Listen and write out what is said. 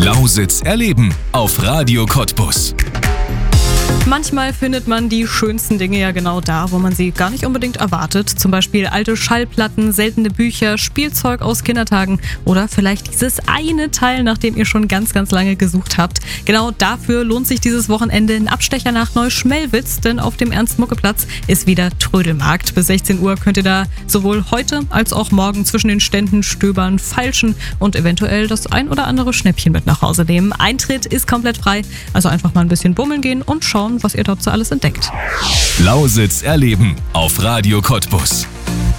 Lausitz erleben auf Radio Cottbus. Manchmal findet man die schönsten Dinge ja genau da, wo man sie gar nicht unbedingt erwartet. Zum Beispiel alte Schallplatten, seltene Bücher, Spielzeug aus Kindertagen oder vielleicht dieses eine Teil, nach dem ihr schon ganz, ganz lange gesucht habt. Genau dafür lohnt sich dieses Wochenende ein Abstecher nach Neuschmelwitz, denn auf dem Ernst-Mucke-Platz ist wieder Trödelmarkt. Bis 16 Uhr könnt ihr da sowohl heute als auch morgen zwischen den Ständen stöbern, feilschen und eventuell das ein oder andere Schnäppchen mit nach Hause nehmen. Eintritt ist komplett frei, also einfach mal ein bisschen bummeln gehen und schauen, was ihr dort so alles entdeckt. Lausitz erleben auf Radio Cottbus.